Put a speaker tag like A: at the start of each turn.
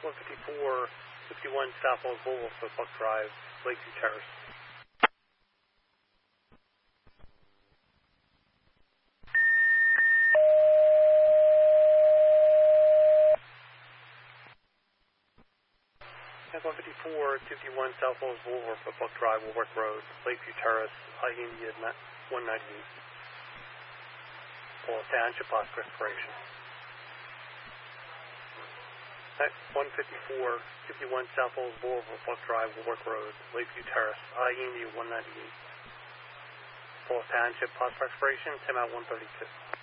A: 154, 51 South Falls Boulevard, Buck Drive, Lakeview Terrace. Tank 154, 51 South Falls Boulevard, Buck Drive, Warwick Road, Lakeview Terrace, India 198. Paul Township, Oscar Expiration. 154, 51 South Falls Boulevard, Buck Drive, Warwick Road, Lakeview Terrace, India 198. Paul Township, Oscar Expiration, 10 out 132.